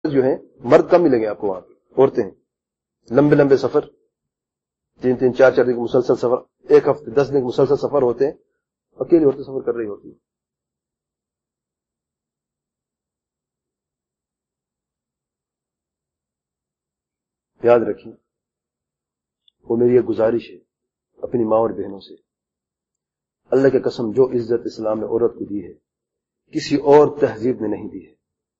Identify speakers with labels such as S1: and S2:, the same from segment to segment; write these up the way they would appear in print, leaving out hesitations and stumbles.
S1: جو ہیں مرد کم ملیں گے آپ کو وہاں پہ، عورتیں ہیں، لمبے لمبے سفر، 3-3 4-4 دن مسلسل سفر، 1 ہفتے 10 دن مسلسل سفر ہوتے ہیں، اکیلی عورتیں سفر کر رہی ہوتی ہیں. یاد رکھیں، وہ میری ایک گزارش ہے اپنی ماں اور بہنوں سے، اللہ کی قسم جو عزت اسلام نے عورت کو دی ہے کسی اور تہذیب نے نہیں دی ہے.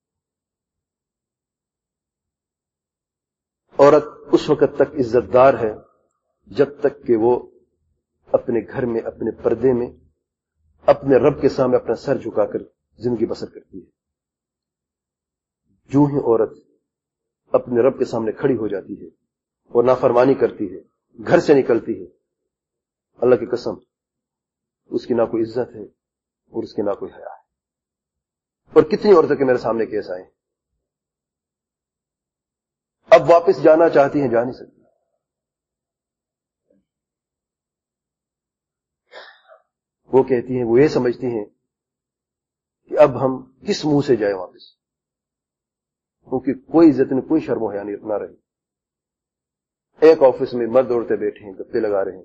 S1: عورت اس وقت تک عزت دار ہے جب تک کہ وہ اپنے گھر میں، اپنے پردے میں، اپنے رب کے سامنے اپنا سر جھکا کر زندگی بسر کرتی ہے. جو ہی عورت اپنے رب کے سامنے کھڑی ہو جاتی ہے اور نافرمانی کرتی ہے، گھر سے نکلتی ہے، اللہ کی قسم اس کی نہ کوئی عزت ہے اور اس کی نہ کوئی حیا ہے. اور کتنی عورتوں کے میرے سامنے کیس آئے ہیں، اب واپس جانا چاہتی ہیں، جا نہیں سکتی. وہ کہتی ہیں، وہ یہ سمجھتی ہیں کہ اب ہم کس منہ سے جائیں واپس، کیونکہ کوئی عزت نہیں، کوئی شرم و حیا نہ رہی. ایک آفس میں مرد عورتیں بیٹھے ہیں، گپے لگا رہے ہیں،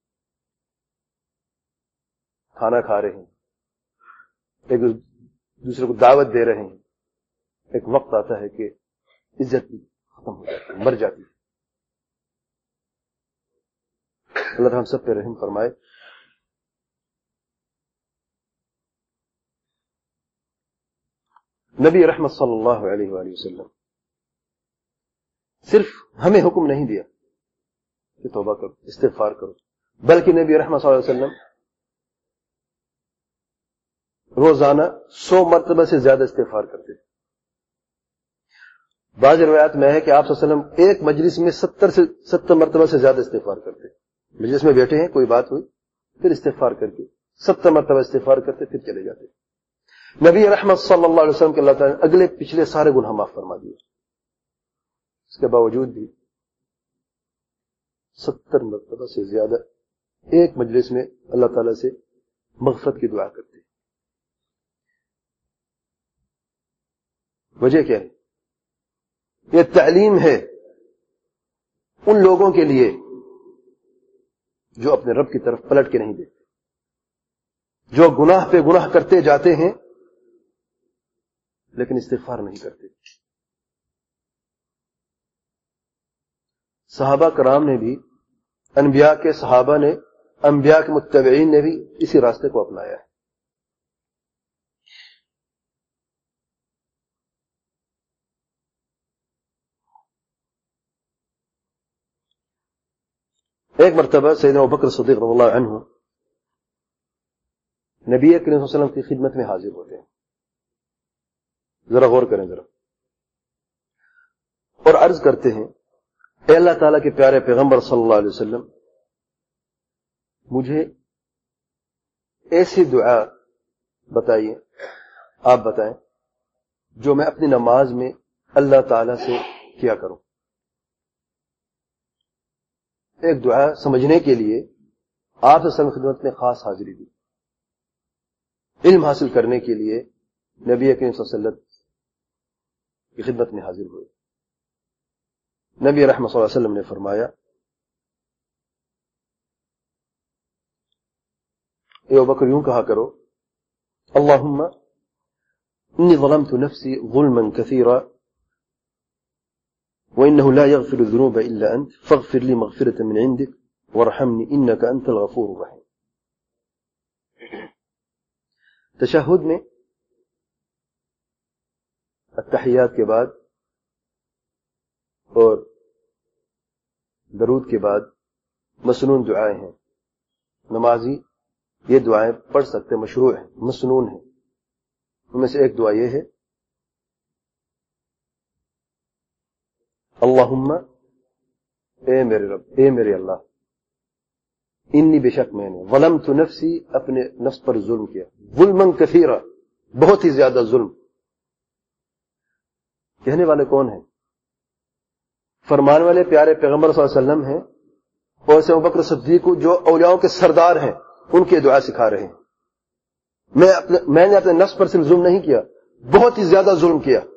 S1: کھانا کھا رہے ہیں، ایک دوسرے کو دعوت دے رہے ہیں. ایک وقت آتا ہے کہ عزت ختم ہو جاتی ہے، مر جاتی ہے. اللہ تعالیٰ ہم سب پہ رحم فرمائے. نبی رحمت صلی اللہ علیہ وآلہ وسلم صرف ہمیں حکم نہیں دیا کہ توبہ کرو، استغفار کرو، بلکہ نبی رحمت صلی اللہ علیہ وسلم روزانہ 100 مرتبہ سے زیادہ استغفار کرتے تھے. بعض روایات میں ہے کہ آپ صلی اللہ علیہ وسلم ایک مجلس میں 70 مرتبہ سے زیادہ استغفار کرتے. مجلس میں بیٹھے ہیں، کوئی بات ہوئی، پھر استغفار کر کے 70 مرتبہ استغفار کرتے، پھر چلے جاتے. نبی رحمت صلی اللہ علیہ وسلم کے اللہ تعالیٰ نے اگلے پچھلے سارے گناہ معاف فرما دیے. اس کے باوجود بھی 70 مرتبہ سے زیادہ ایک مجلس میں اللہ تعالیٰ سے مغفرت کی دعا کرتے. وجہ کیا ہے؟ یہ تعلیم ہے ان لوگوں کے لیے جو اپنے رب کی طرف پلٹ کے نہیں دیتے، جو گناہ پہ گناہ کرتے جاتے ہیں لیکن استغفار نہیں کرتے. صحابہ کرام نے بھی، انبیاء کے صحابہ نے، انبیاء کے متبعین نے بھی اسی راستے کو اپنایا ہے. ایک مرتبہ سیدنا ابوبکر صدیق رضی اللہ عنہ نبی کریم صلی اللہ علیہ وسلم کی خدمت میں حاضر ہوتے ہیں. ذرا غور کریں ذرا، اور عرض کرتے ہیں، اے اللہ تعالیٰ کے پیارے پیغمبر صلی اللہ علیہ وسلم، مجھے ایسی دعا بتائیے، آپ بتائیں، جو میں اپنی نماز میں اللہ تعالیٰ سے کیا کروں. ایک دعا سمجھنے کے لیے آپ صلی اللہ علیہ وسلم خدمت میں خاص حاضری دی. علم حاصل کرنے کے لیے نبی کریم صلی اللہ علیہ وسلم کی خدمت میں حاضر ہوئے. نبی رحمۃ صلی اللہ علیہ وسلم نے فرمایا، اے ابوبکر یوں کہا کرو، اللہم انی ظلمت نفسی ظلما کثیرا وإنه لا يغفر الذنوب إلا أنت فاغفر لي مغفرة من عندك وارحمني إنك أنت الغفور الرحيم. تشہد میں التحیات کے بعد اور درود کے بعد مسنون دعائیں ہیں. نمازی یہ دعائیں پڑھ سکتے، مشروع ہیں، مسنون ہیں. ان میں سے ایک دعا یہ ہے، اللہم، اے میرے رب، اے میرے اللہ، انی بے شک میں نے ظلمت نفسی، اپنے نفس پر ظلم کیا، ظلما کثیرا، بہت ہی زیادہ ظلم. کہنے والے کون ہیں؟ فرمان والے پیارے پیغمبر صلی اللہ علیہ وسلم ہیں، اور سے ابوبکر صدیق جو اولیاءوں کے سردار ہیں ان کی دعا سکھا رہے ہیں. میں نے اپنے نفس پر صرف ظلم نہیں کیا، بہت ہی زیادہ ظلم کیا.